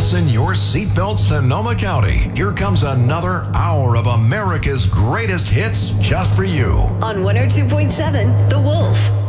Fasten your seatbelt, Sonoma County. Here comes another hour of America's greatest hits just for you. On 102.7, The Wolf.